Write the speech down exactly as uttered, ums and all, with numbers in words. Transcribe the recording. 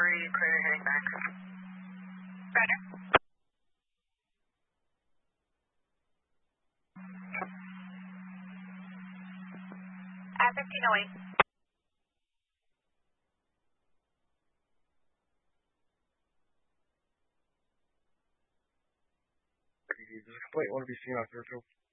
three, clear heading back. Roger. At fifteen oh eight. Complete, want to be seen on Fairfield.